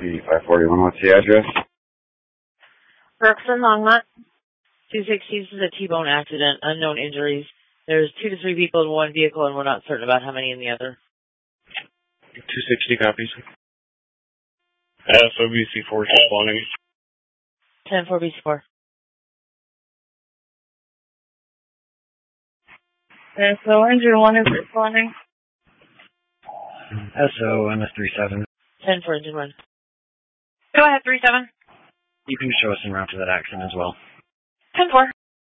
541, what's the address? Brooklyn Longmont. 260, this is a T-bone accident, unknown injuries. There's 2 to 3 people in one vehicle, and we're not certain about how many in the other. 260 copies. SOBC4 responding. 10-4 BC4. So engine 1 is responding. SO MS37. 10-4 engine 1. Go ahead, 37. You can show us en route to that accident as well. 10-4.